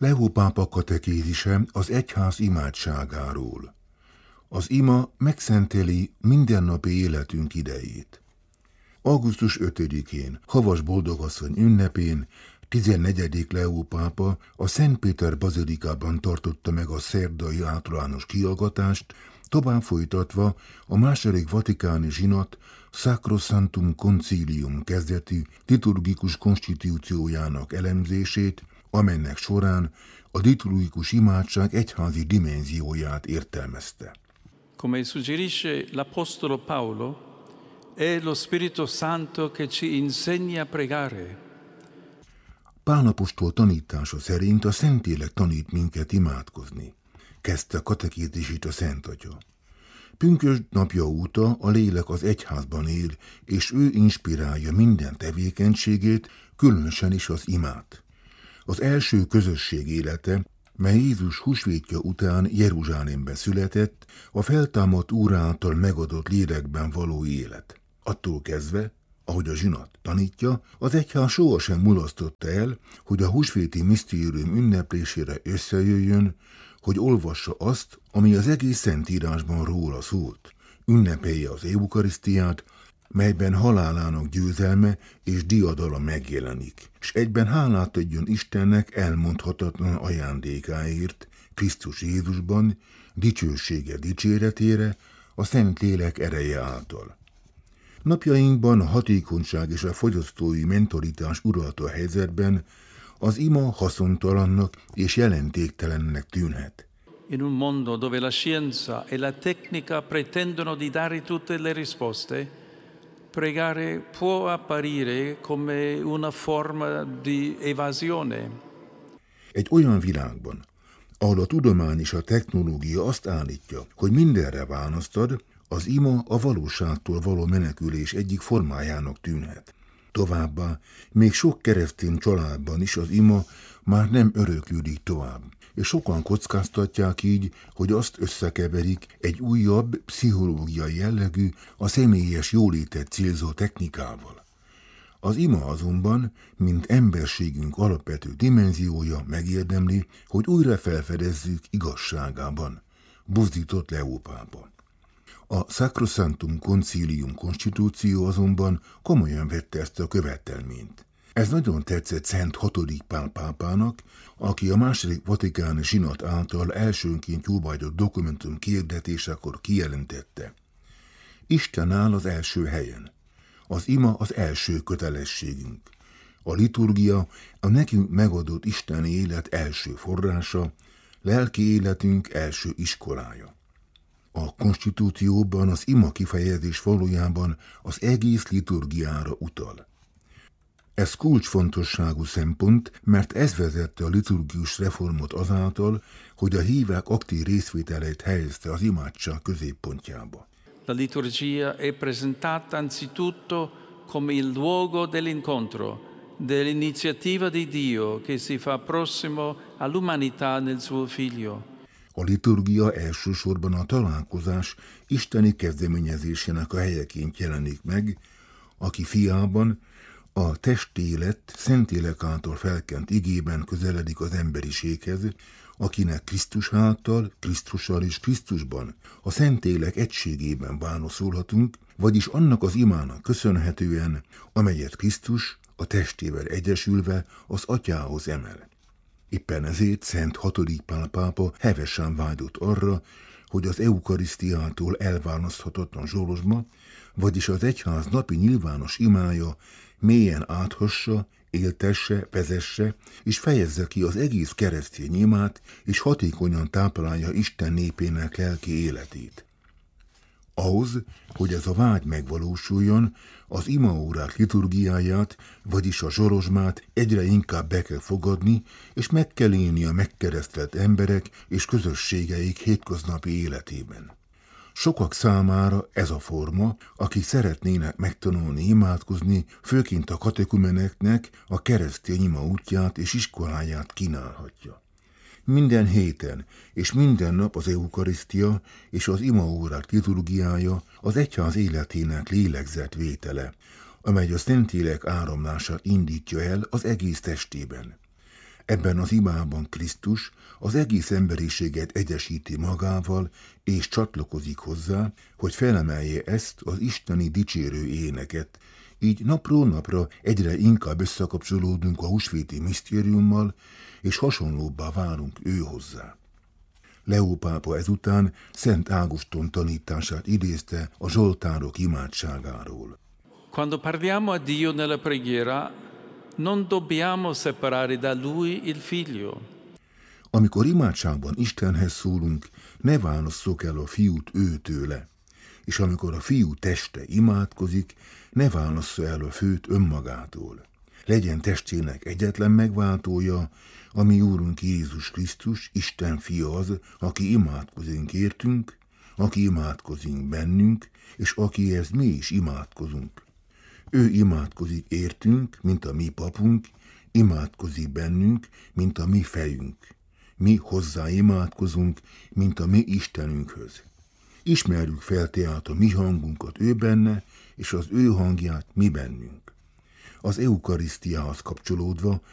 Leó pápa katekézise az egyház imádságáról. Az ima megszenteli mindennapi életünk idejét. Augusztus 5-én, Havas Boldogasszony ünnepén, 14. Leó pápa a Szent Péter bazilikában tartotta meg a szerdai általános kihallgatást, tovább folytatva a második vatikáni zsinat Sacrosanctum Concilium kezdetű liturgikus konstitúciójának elemzését, amelynek során a liturgikus imádság egyházi dimenzióját értelmezte. Come suggerisce l'Apostolo Paolo, è lo Spirito Santo che ci insegna a pregare. Pál apostol tanítása szerint a Szentlélek tanít minket imádkozni, kezdte a katekézisét a Szent Atya. Pünkösd napja óta a lélek az egyházban él, és ő inspirálja minden tevékenységét, különösen is az imát. Az első közösség élete, mely Jézus húsvétja után Jeruzsálemben született, a feltámadt Úr által megadott lélekben való élet. Attól kezdve, ahogy a zsinat tanítja, az egyház sohasem mulasztotta el, hogy a húsvéti misztérium ünneplésére összejöjjön, hogy olvassa azt, ami az egész Szentírásban róla szólt, ünnepelje az eukarisztiát, melyben halálának győzelme és diadala megjelenik, és egyben hálát adjon Istennek elmondhatatlan ajándékáért, Krisztus Jézusban, dicsősége dicséretére, a Szentlélek ereje által. Napjainkban a hatékonyság és a fogyasztói mentalitás uralta helyzetben az ima haszontalannak és jelentéktelennek tűnhet. In un mondo dove la scienza e la tecnica pretendono di dare tutte le risposte, pregare può apparire come una forma di evasione. Egy olyan világban, ahol a tudomány és a technológia azt állítja, hogy mindenre választ ad, az ima a valóságtól való menekülés egyik formájának tűnhet. Továbbá, még sok keresztény családban is az ima már nem öröklődik tovább, és sokan kockáztatják így, hogy azt összekeverik egy újabb, pszichológiai jellegű, a személyes jólétet célzó technikával. Az ima azonban, mint emberségünk alapvető dimenziója megérdemli, hogy újra felfedezzük igazságában, buzdított Leó pápa. A Sacrosanctum Concilium konstitúció azonban komolyan vette ezt a követelményt. Ez nagyon tetszett Szent 6. Pál pápának, aki a második vatikáni zsinat által elsőnként jóváhagyott dokumentum kiirdetésekor kijelentette. Isten áll az első helyen. Az ima az első kötelességünk. A liturgia a nekünk megadott isteni élet első forrása, lelki életünk első iskolája. A konstitúcióban az ima kifejezés valójában az egész liturgiára utal. Ez kulcsfontosságú szempont, mert ez vezette a liturgikus reformot azáltal, hogy a hívek aktív részvételét helyezte az imádság középpontjába. La liturgia è presentata anzitutto come il luogo dell'incontro, dell'iniziativa di Dio che si fa prossimo all'umanità nel suo Figlio. A liturgia elsősorban a találkozás isteni kezdeményezésének a helyeként jelenik meg, aki fiában, a testélet Szentlélek által felkent igében közeledik az emberiséghez, akinek Krisztus által, Krisztussal és Krisztusban, a Szentlélek egységében válaszolhatunk, vagyis annak az imának köszönhetően, amelyet Krisztus a testével egyesülve az Atyához emel. Éppen ezért Szent 6. Pál pápa hevesen vágyott arra, hogy az eukarisztiától elválaszthatatlan zsolozsma, vagyis az egyház napi nyilvános imája mélyen áthassa, éltesse, vezesse és fejezze ki az egész keresztény imát, és hatékonyan táplálja Isten népének lelki életét. Ahhoz, hogy ez a vágy megvalósuljon, az imaórák liturgiáját, vagyis a zsolozsmát egyre inkább be kell fogadni, és meg kell élni a megkeresztelt emberek és közösségeik hétköznapi életében. Sokak számára ez a forma, akik szeretnének megtanulni imádkozni, főként a katekumeneknek a keresztény ima útját és iskoláját kínálhatja. Minden héten és minden nap az eukarisztia és az imaórák liturgiája az egyház életének lélegzetvétele, amely a Szentlélek áramlását indítja el az egész testében. Ebben az imában Krisztus az egész emberiséget egyesíti magával, és csatlakozik hozzá, hogy felemelje ezt az isteni dicsérő éneket. Így napról napra egyre inkább összekapcsolódunk a húsvéti misztériummal, és hasonlóbbá válunk ő hozzá. Leó pápa ezután Szent Ágoston tanítását idézte a zsoltárok imádságáról. Quando parliamo a Dio nella preghiera, non dobbiamo separare da Lui il Figlio. Amikor imádságban Istenhez szólunk, ne válasszuk el a fiút őtőle, és amikor a fiú teste imádkozik, ne válassza el a főt önmagától. Legyen testének egyetlen megváltója, a mi Úrunk Jézus Krisztus, Isten fia az, aki imádkozunk értünk, aki imádkozik bennünk, és akihez mi is imádkozunk. Ő imádkozik értünk, mint a mi papunk, imádkozik bennünk, mint a mi fejünk. Mi hozzá imádkozunk, mint a mi Istenünkhöz. Ismerjük fel tehát a mi hangunkat ő benne, és az ő hangját mi bennünk. Az eukarisztiához kapcsolódva